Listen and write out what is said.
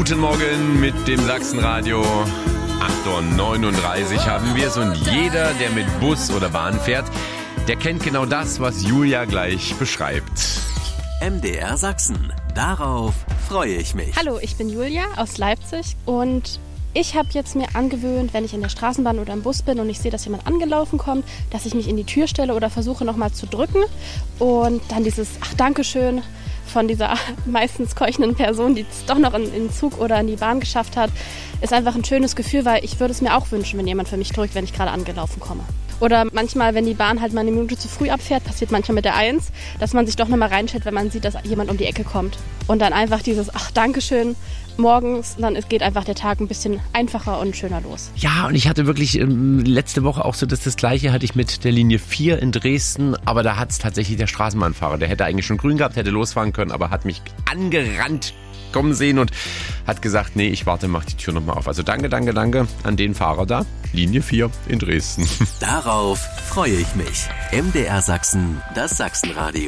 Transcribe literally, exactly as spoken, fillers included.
Guten Morgen mit dem Sachsenradio. acht Uhr neununddreißig haben wir es und jeder, der mit Bus oder Bahn fährt, der kennt genau das, was Julia gleich beschreibt. M D R Sachsen. Darauf freue ich mich. Hallo, ich bin Julia aus Leipzig und ich habe jetzt mir angewöhnt, wenn ich in der Straßenbahn oder im Bus bin und ich sehe, dass jemand angelaufen kommt, dass ich mich in die Tür stelle oder versuche nochmal zu drücken und dann dieses Ach, Dankeschön von dieser meistens keuchenden Person, die es doch noch in den Zug oder in die Bahn geschafft hat, ist einfach ein schönes Gefühl, weil ich würde es mir auch wünschen, wenn jemand für mich drückt, wenn ich gerade angelaufen komme. Oder manchmal, wenn die Bahn halt mal eine Minute zu früh abfährt, passiert manchmal mit der eins, dass man sich doch nochmal reinstellt, wenn man sieht, dass jemand um die Ecke kommt. Und dann einfach dieses Ach, Dankeschön morgens, dann geht einfach der Tag ein bisschen einfacher und schöner los. Ja, und ich hatte wirklich ähm, letzte Woche auch so das, das Gleiche hatte ich mit der Linie vier in Dresden, aber da hat es tatsächlich der Straßenbahnfahrer, der hätte eigentlich schon grün gehabt, hätte losfahren können, aber hat mich angerannt kommen sehen und hat gesagt, nee, ich warte, mach die Tür nochmal auf. Also danke, danke, danke an den Fahrer da, Linie vier in Dresden. Darauf freue ich mich. M D R Sachsen, das Sachsenradio.